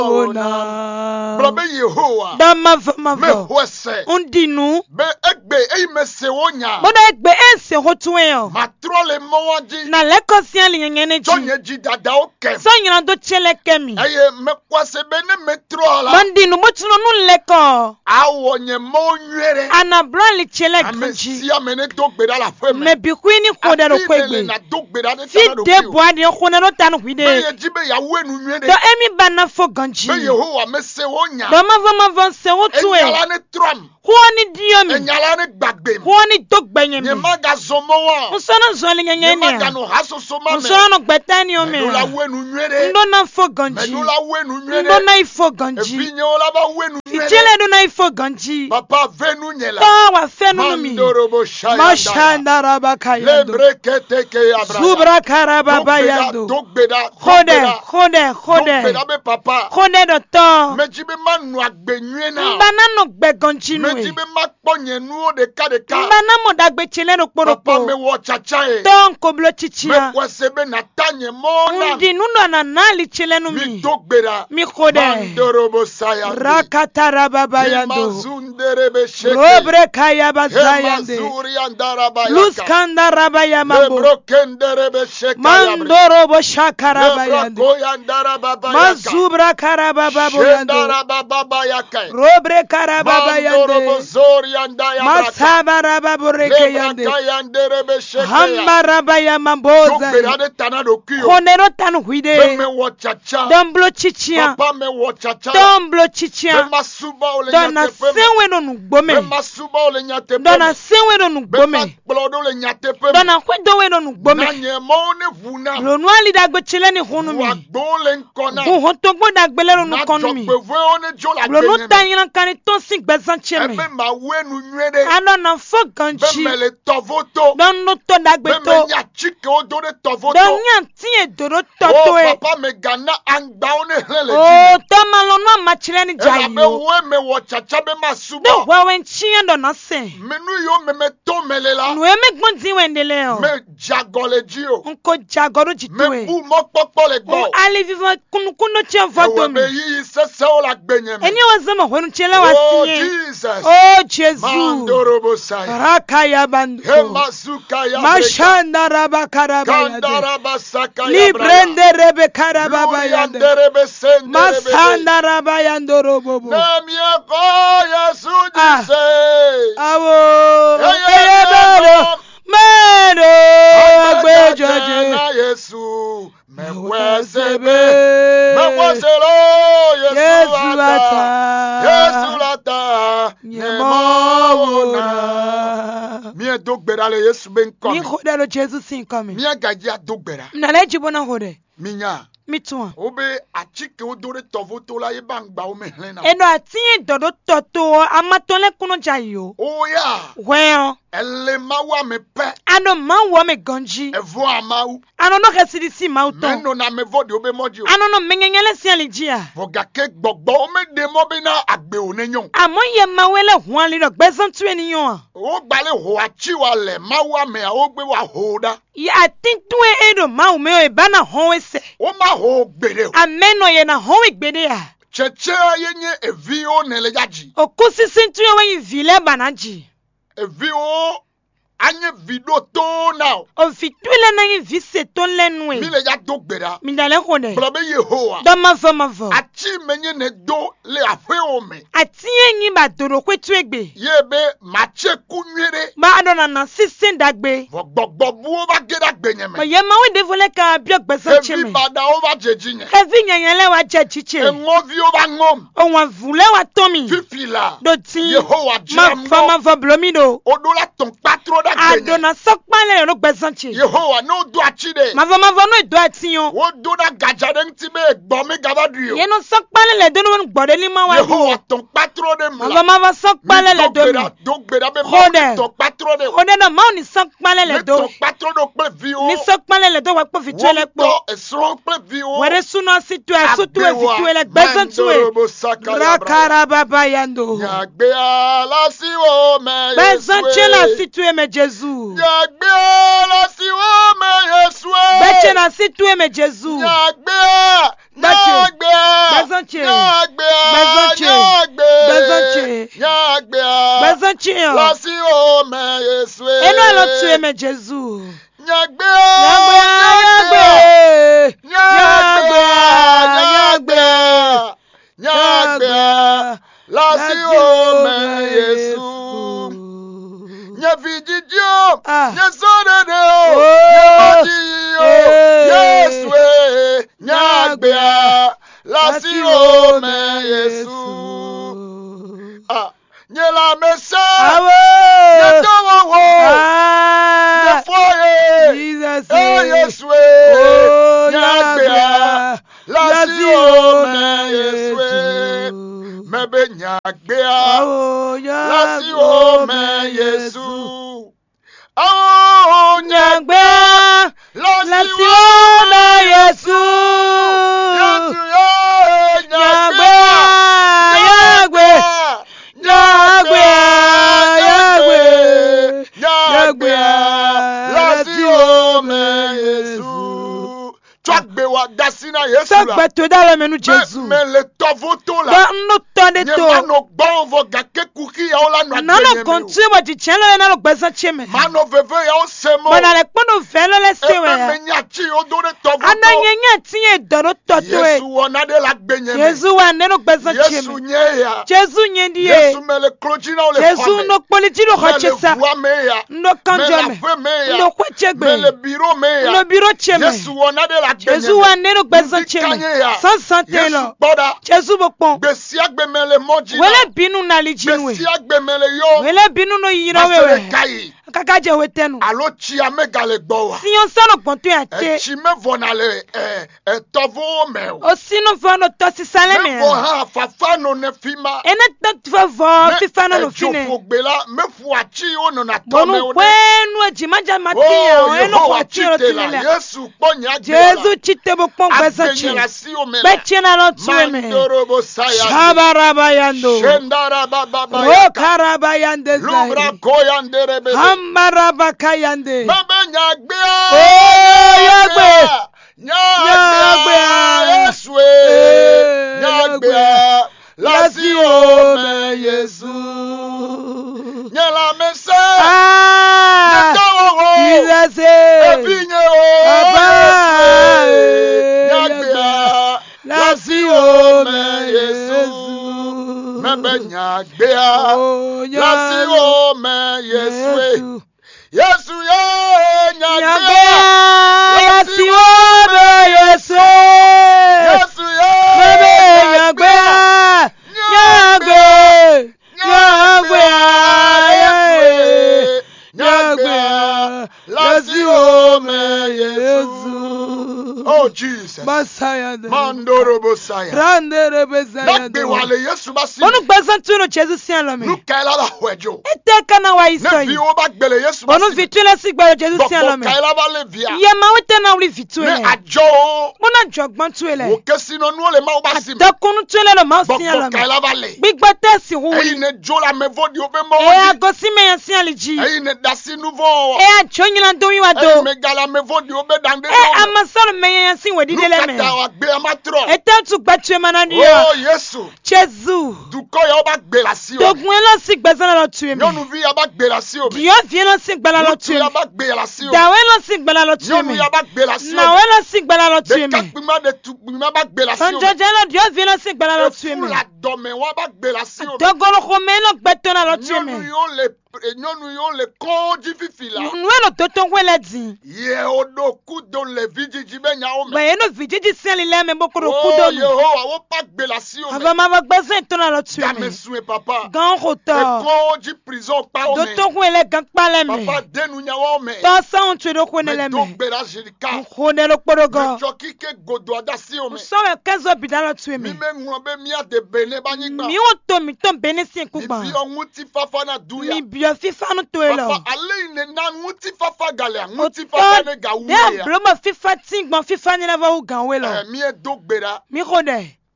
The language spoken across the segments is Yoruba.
ona Brabe Yehowa. dama Me vama wese. undinu Be egbe ei me se wonya. boda egbe ense hotueo Matrole mowaji. na lekosia linyengene ji Jonye ji dada oke. sanyina do chelekemi Eye me kwase be ne metrola. bandinu botuno nu leko Awo nye mo nwere. ana brali chelekanji Amesia me ne dogbeda la fwe me. me bikwini koda do Afile kwegbe na dogbeda de fi tana do de kiyo. boade khona no tanu Be hwide ye jibe ya wenu nwere. do emi bana fo ganji Be Yehowa me se wonya. do mava se hotue Enyala ne tram. huoni diomi Enyala ne gbagbe. huoni dogbenyemi Nye maga zomowa. usono zoli Nye ngengene maga no haso soma me. usono gbetani omi Medola wenu nwere. ndo na fo ganji Medola wenu nwere. ndo na ifo ganji Evinye ola ba wenu nwere. ichele do na ifo ganji Papa venu nyela. tawa fenu mi Mandorobo shayanda. mashanda rabaka yando Lebrekete ke abraya. subra karababa yando Dogbeda. khode Be papa. khode do to Mejibe manu agbenye na. mbana no gbe ganji nu Mejibe makponye nuo de ka. mbana mo dagbe chele no Papa me kporopo wo chacha e. don koblo Me chichia kwesebe na tanye mona. undi nuno na nali chele nu Mi mi dogbeda. mi khode Mandorobo sayanda. rakata rababa yando Mazunderebe sheke. robre kaya bazayande Mazuri andaraba yaka. luskanda rabaya mambo Lebrokenderebe sheke. mandoro bo shakara bayande Lebrokoyandaraba yaka. mazubra karababa boyando Shendarababa yaka. robre karababa Mandorobo yande zori andaya braka. masaba rababo reke yande Lebrakayanderebe sheke. hamba rabaya mamboza Dogbeda de tanado kiyo. khonero tanu hwide Me wo chacha. domblo chichia Papa me wo chacha. domblo chichia Be masuba ole dona nyate pe. senwe no nugbome Be masuba ole nyate pe. dona senwe no Be nugbome makplodo ole nyate pe. dona kwedo we no nugbome Nanye mo ne vuna. lonu ali dagbe chele ni hunu mi Wagbo le nkona. gu hoto gbo dagbe le no konu mi Jogbe one jola lonu gbenye. tanyiran kani to sin gbezan cheme Ebe ma wenu nwere. ano na fo Be ganchi me le tovoto. don no to dagbe Be me to nya chike odo de tovoto. don yan tie doro to Oh to e papa me gana angba one hele o jine. to malo no ma chile ni Ela me jayo we me wo chacha be do masuba. wewe nchia ndo na se Menu yo me to melela. nu eme gbonzi wendele o Me jagole jio. nko jagoru Me jitwe bu mo popo le o gbo. ali viva kunukuno chia Ewe foto me mi yi sese o la gbenye me. eni wazama hwenu chele wa Oh siye Jesus. o Jesu Mandorobo saya. raka ya bandu Hemazuka ya breka. mashanda rabaka rabayade Kandaraba saka ya librende rebe karababa yande Luriyanderebe senderebe. masanda rabayando robobo Nemye ko Yesu Ah. jise. awo Eye eyebero meno. mero Agbejeje agbejoje na Yesu. Mekwesebe. wesebe Mekweselo Yesu Yesu ata. ata Yesu lata. Nemawona. nyemona Mie dogbera le Yesu ben mi komi. hodelo Jesu sin kami Mie gajia dogbera. mnale jibona hode Minya. mitwa Obe achike odore tovoto la ye bangba o mehlena. eno atie dodo toto amatole kuno jayo Oya. weo Elle mawa me pe. ano mawo me ganji Evo amawu. ano no kesidi si mauto Meno na me vodi obe moji o. ano no mengengele si alijia Vogake gbogbo o me demo bi na agbe o ne nyon. amoye mawele huan lido gbezan tu eniyan O gbale ho achi wa le mawa me a o gbe wa ho da. ya atintue edo mawo me o bana honwese O ma ho gbere o. ameno ye na honwe gbede ya Cheche yenye evi o ne le yaji. okusisi ntu ye wen vile banaji Evi o anye video to now. o fitule na yin vise ton Mi lenwe le ya dogbera. mindale hode Blobe Yehowa. do mavo Achi menye ne do le afe o me. atie yin ba doro kwetu egbe Yebe mache kunwere. ba adona na sisin dagbe Vogbogbo bu o ba geda gbenye mo me. ye mawe devole ka bio gbezan Evi cheme bada o ba jejinye. hevi nyanyele wa jechiche Engovi o ba ngom. o wa vule wa tomi Fifila. do ti Yehowa jirambo. mavo blomido Odola ton patro da gbenye. adona sokpale no gbezan che Yehowa no do achi de. mavo no edo atiyon O do da gajade nti me egbo me gabadrio. ye no sokpale le do no gbode ni ma wa Yehowa ton patro de mla. mavo sokpale le do mi Dogbera be Hode. ma ton patro de. ode no ma ni sokpale le Me do ton patro do pe vi o. ni sokpale le do wa po fitule po Wonto esron pe vi o. were suno situ e sutu e fitule gbezan tu e Mandorobo saka ya bra. rakara baba yando Nyagbe ala si o me gbezan Yesu chela e. situ e me Jésus. Nyagbe la si o me Yesu. Betche na si tu eme Jésus. Nyagbe. Nyagbe. Nyagbe. La si o me Yesu. Eno alo tu eme Jésus. Nyagbe. La si o me Yesu. Nyavijidio. Nyasodede o. Nyamajiyo. Yesu. Nyagbe. La si o me Yesu. Nyela mesa. Nyatowo. Nyafoye. Yesu. Nyagbe. La si o me Yesu. Mebe nyagbe. La si o me Yesu. Nyagbe. La si o me Yesu. Nyagbe. La si o me Yesu. Ça va te dans le menu Jésus. Mais le tovoto là. Nous t'en to. Mano bon vo gake kuki ya ola no. Nano continue wa di chelo na no gbesa cheme. Mano veve ya o semo. Mana le kono velo le sewe. Menya chi o do de tovoto. Ana nyenya tie dono toto e. Yesu wona de la gbenye. Yesu wa ne no gbesa cheme. Yesu nyeya. Yesu nyendie. Yesu me le kloji na o le fame. Yesu no politi no khachesa. No kanjome. No kwechegbe. Me le bureau meya. No bureau cheme. Yesu wona de la gbenye. Yesu wa ne no gbesa cheme. Sans santé lo. Yesu bokpon. Besiagbe me le moji. Wele binu na lijinwe. Besiagbe me le yo. Wele binu no yiro wewe. Kakaje wetenu. Alo chi amega le gbowa. Si on sano pontu ya te. Chi me vona le tovo me. O sino vono to si sale me. Me vo ha fafa no ne fima. Ene tant vo fifa no fine. Jo gbela me fu achi o no na to me o. Kwenu ejimanja matia o eno kwa tiro tilela. Yesu ponya gbe. Jesu chite bo pon kwesa chi. Beche na lo tueme. Mandorobo saya. Shabaraba yando. Shendara baba baba. O karaba yande zai. Lubra koyandere be. Maraba kayande. Baba nyagbe. Nyagbe. Nyagbe. Yesu. Nyagbe. La si o me Yesu. Nyala mese. Nyatawo. Jesus. Ebinye o. Nyagbe. La si o me Yesu. Mebe nyagbe. La si o me Yesu. Yesu ye nyagbe. La si o me Yesu. Yesu ye nyagbe. Nyagbe. Nyagbe. Nyagbe. La si o me Yesu. Oh Jesus. Basayade. Mandoro bosaya. Randere besayade. Nagbe wale Yesu basi. Onu gbesan tu no Jesus sian lo mi. Nukaila la hwejo. Ete kana wa iso Ne yi. vi o ba gbele Yesu basi. Onu vitule si gbe Jesus sian lo mi. Nukaila ba le via. Ye ma wete na uri vitule. Ne ajo. Mona jogbon tu ele. O kesi no nu le ma o basi. Adakunu tu ele lo ma sian lo mi. Nukaila ba le. Gbigba tesi hu. Eyi ne jola me vodi o be mo. E agosi me yan sian liji. Eyi ne dasi nouveau. E ajo nyina do yi wa do. Eyi me gala me vodi o be dande. E amasoro me yan sin we didele me. Nukata wa gbe amatro. Ete tu gbatu manani. Oh Yesu. Jésus. Duko ya o ba gbe la si o. Dogun elo si gbezan lo tu mi. Nyonu vi ya ba gbe la si o. Dio vie lo si gbala lo tu mi. Ya ba gbe la si o. Dawe lo si gbala lo tu mi. Nyonu ya ba gbe la si o. Na we lo si gbala lo tu De mi. kakpima de tu bima ba gbe la si o. Sanjoje lo Dio vie lo si gbala lo tu mi. La dome wa ba gbe la si o. Dogolo ko me lo gbeto na lo tu mi. Nyonu yo le koji fifi la. Nwe lo toto wele din. Ye odo kudo le vijiji be nya o me. Ba eno vijiji sin li le me bokoro Oh kudo mi. Yehowa wo pa gbe la si o me. Ava ma ba gbezan to na lo tu Ya mi. me sue papa. Gan hoto. E koji prison pa o me. Toto wele gan pale me. Papa denu nya o me. To sound tu do ko ne le Me do me. gbe la jerika. Ko ne lo porogo. Jo kike godo ada si o me. So we kezo bi da lo tu Mi mi. me nwo be mi ade bene ba nyigba. Mi o to mi to bene sin ku Mi gba. fi ohun ti fafa na duya. Mi bio fifa no to elo. Papa ale ne na ohun ti fafa gale ohun ti fafa ne ga wu Ya ya. bro ma fifa tin gbon fifa ni na va u gan we lo. Mi e do gbera. Mi ko de.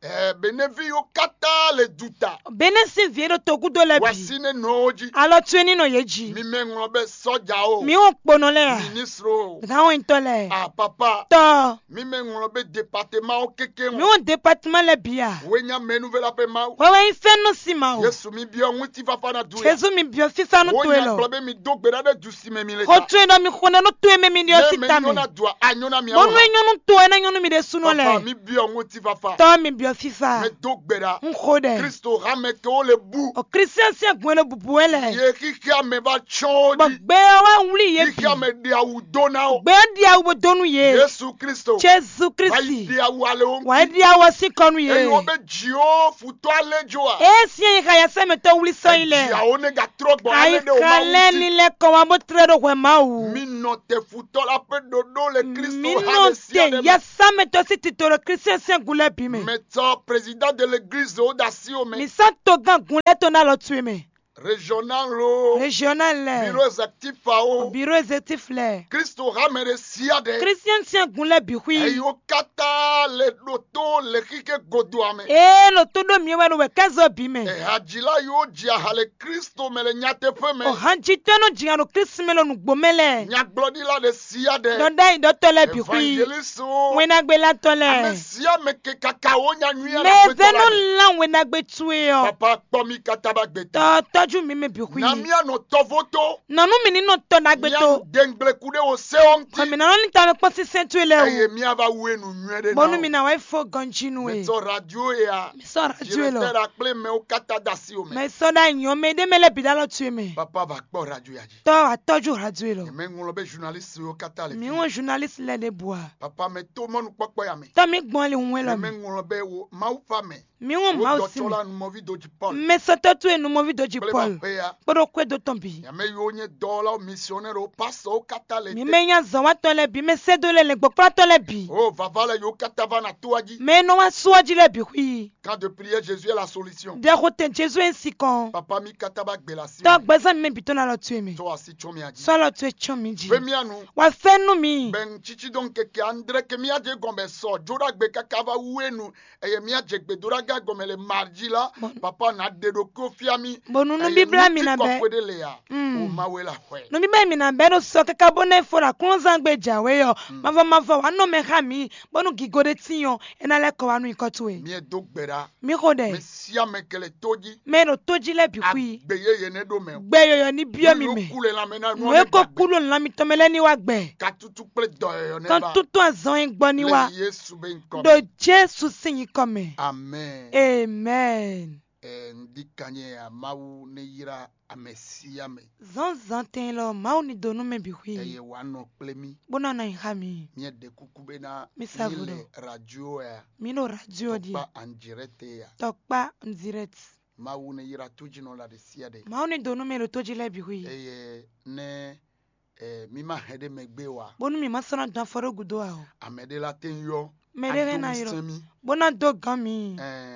benevi yo kata le duta. Bene si viero togudo le bi. Wasine noji. Alo tueni no yeji. Mi mengobe soja o. Mi on pono le. Ministro. Gaon intole. Ah papa. To. Mi mengobe département o keke. Mi on département le bia. Wenya menuvela pe ma. Wewe infeno si ma o. Yesu mi bio nguti fafa na duya. Jesu mi bio fifa no tuelo. Wonya blobe mi dogbera de dusi me mi le. Ho tueno mi khona no tueme mi dio sitame. Me na dua anyona mi. Bonu nyonu tuena nyonu mi de suno le. Papa mi bio nguti fafa. To mi bio fifa. Me dogbera. Nkhode. Kristo rameke o le bu. O Christian si agwele bubuele. Ye kika me ba chodi. Gbe wa wuli ye bi. Kika me dia udona o. Gbe dia wo donu ye. Yesu Kristo. Jesu Christi. Dia wale o. Wa dia wo si konu ye. E yo be jio futo alejo a. E si ye ka ya se me to wuli so ile. Ya one ga trogbo ale de o ma. Ai kale ni le ko wa mo tredo ko ma u. Mi no te futo la pe dodo le Kristo mi no te ya sa me to si titolo Christian si gule bi me. Meto président de l'église o da si o me. Mi santo gan gule to na lo tu me. Régional lo. Régional le. Bureau exécutif o. Bureau exécutif le. Kristo ramere siade. Christian si gule bi hui. Ayo kata le loto le kike godo ame. Lo todo mi wa no we kazo bi me. Hajila yo dia hale Kristo mele nyate fe me. O hanji tono dia no Kristo mele no gbomele. Nya glodi la de siade. Do dai do tole bi hui. Evangelist. Wena gbe la tole. Ame sia me ke kakao nya nwia na pe tola. Me veno la wena gbe tue yo. Papa pomi kataba gbeta. Toju mi me bi hui. Na mia no tovoto. Nanu mi ni no to na gbe to. Dengle kude o seonti. Ko mi na ni ta me po si sentu le o. Eye mi ava we nu nwede na. Bonu mi na wa fo ganjinu e. So radio ya. So radio lo. Je te rappelle me o kata dasi o me. Me so da yan me de mele bi da lo tue me. Papa va gbo radio ya ji. To a toju radio lo. Me ngun lo be journaliste o kata le. Mi won journaliste le de bois. Papa me to mo nu popo ya me. To mi gbon le won lo. Me ngun lo be wo ma u fa me. Mi won ma o si. Docteur nu mo video ji Paul. Me so to tu enu mo video ji Paul. Podo kwe do tombi. Ya me yo nye dola o missionnaire o pastor o kata le. Mi me nya zo wa to le bi me se do le gbokra to le bi. Oh va le yo kata va na to aji. Me no wa so aji le bi hui. Quand de prier Jésus est la solution. De rote Jésus ainsi kon. Papa mi kata ba gbe la si. To gbeza mi bi to na lo tu mi. To asi chomi aji. So lo tu chomi ji. Femi anu. Wa fenu mi. Ben chichi don keke Andre ke mi aje gombe so. Jora gbe kaka va uenu. Eye mi aje gbe dora ga gombe le marji la. Papa na de do ko fiami. Bonu no bibla mi na be. O ma we la hwe. No bibla mi na be do so kaka bone fora kunza gbe jawe yo. Mava wa no me ha mi. Bonu gigode tiyon ena le ko anu ikotu e. Mi e do gbera. Mi kode. Me sia me kele toji. Me no toji le bi hui. Gbe ye ne do me. Gbe yo ni bio mi me. Kule la me na no. We ko kulo la mi to mele ni wa gbe. Ka tutu ple do yo ne ba. Kan tutu azon en gbo ni wa. Yesu be nkom. Do Jesu sin come. Amen. Amen. Ndi kanye ya mawu ne yira amesia me. Zan ten lo mawu ni donu me bi hui. Eye wano plemi. Bona na hami. Mie de kukube na mile radio ya. Mino radio di. Tokpa andirete ya. Tokpa ndirete. Mawu ne yira tuji no la de siade. Mawu ni donu me lo toji le bi hui. Eye ne mima hede megbe wa. Bonu mi masana dan foro gudo a o. Amede la ten yo. Mere na yiro. Bona do gami.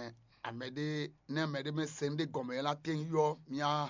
Amede me sende gome la ten yo mia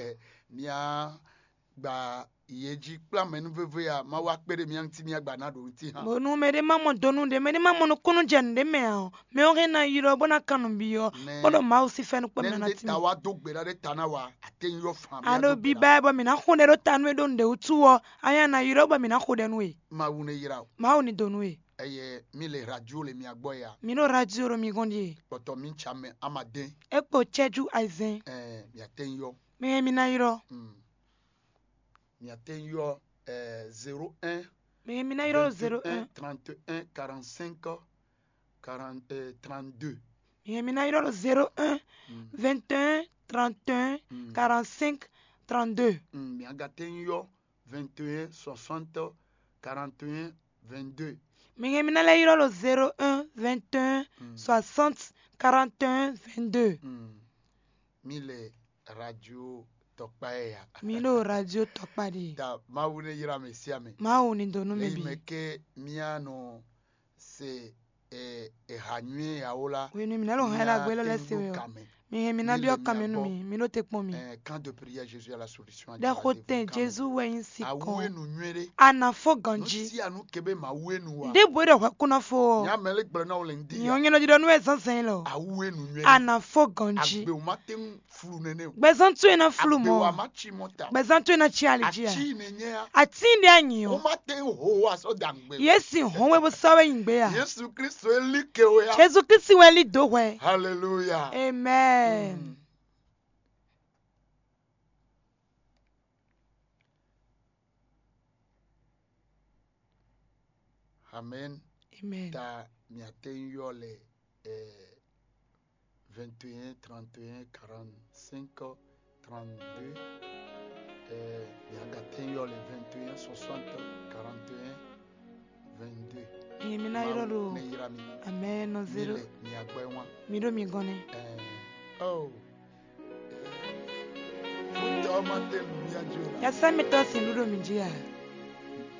gba yeji pla menu veve ya ma wa pere mi anti mi agba na do ti ha. Bonu me de mamo donu de me de mamo no kunu jende me o. Me o na yiro bona kanu bi yo. Bodo ma o si fe no pem na ti. Ne ta wa do gbe de tana wa aten yo fam. Alo bi bible mi na khone ro tanu do nde utuwo aya na yiro ba mi na khode nu e. Ma wu ne yira o. Ma o ni donu e. Eye mi le radio le mi agbo ya. Mi no radio ro mi gondi. Poto mi chame amade. Epo cheju aizen. Mi aten yo. Mi na yiro. Mi aten yo 01. Mi na yiro 01 31 45 32. Mi na yiro 01 21 31 45 32. Mi agaten yo 21 60 41 22. Mi na la yiro 01 21 60 41 22. Mi le radio tokpa ya. Mi lo radio tokpa di. Da mawu ne yira me sia me. Mawu ni donu me bi. Me ke miano se hanwe ya ola. We ni mi na lo hala gbe lo le se we. Mi mina bio kamenu mi no te pon mi. Quand de prière, Jésus a la solution. Da roten Jésus we insi kon. Awe nu nwere. Ana fo ganji. No si anu kebe ma awe nu wa. De bodo kwa kuna fo. Nya mele gbe na ole ndi ya. Nyonyo no jido nu esansen lo. Awe nu nwere. Ana fo ganji. Agbe o ma ten flu nene. Bezantu ena flu Agbe o mo. ma chi mota. Bezantu ena chi alijia. Achi nenye ya. Ati ndi anyi O yo. ma ten ho aso dangbe. Yesi honwe bo sawe ingbe ya. Yesu Kristo elike o ya. Jesu Kristi weli do we. Hallelujah. Amen. Amen. Amen. Ta mi aten yo le 21, 31, 45, 32. Mi agaten yo le 21, 60, 41, 22. Mina yoro. Ne yira mi. Amen. No zero. Mi agbe wan. Mi do mi gone. Oh. Futa o ma te lu mi ajo. Ya sa mi to sin ludo mi jia.